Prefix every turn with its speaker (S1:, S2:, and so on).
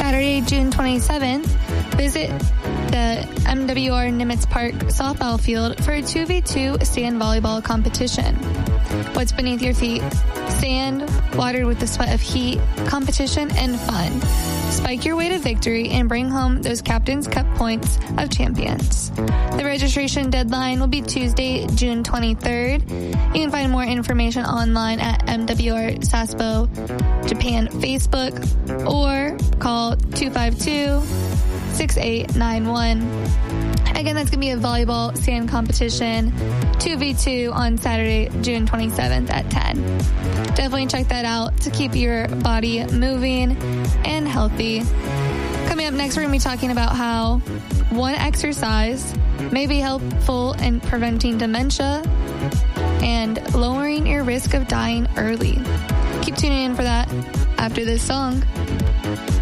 S1: Saturday, June 27th, visit the MWR Nimitz Park softball field for a 2v2 sand volleyball competition. What's beneath your feet? Sand, watered with the sweat of heat, competition, and fun. Spike your way to victory and bring home those Captain's Cup points of champions. The registration deadline will be Tuesday, June 23rd. You can find more information online at MWR Sasebo Japan Facebook or call 252-6891. Again, that's going to be a volleyball sand competition, 2v2 on Saturday, June 27th at 10. Definitely check that out to keep your body moving and healthy. Coming up next, we're going to be talking about how one exercise may be helpful in preventing dementia and lowering your risk of dying early. Keep tuning in for that after this song.